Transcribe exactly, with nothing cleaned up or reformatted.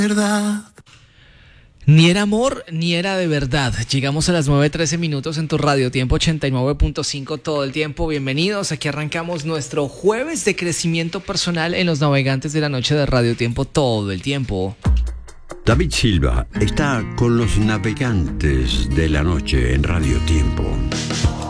verdad. Ni era amor, ni era de verdad. Llegamos a las nueve trece minutos en tu radio, tiempo ochenta y nueve punto cinco todo el tiempo. Bienvenidos, aquí arrancamos nuestro jueves de crecimiento personal en los navegantes de la noche de Radio Tiempo todo el tiempo. David Silva está con los navegantes de la noche en Radio Tiempo.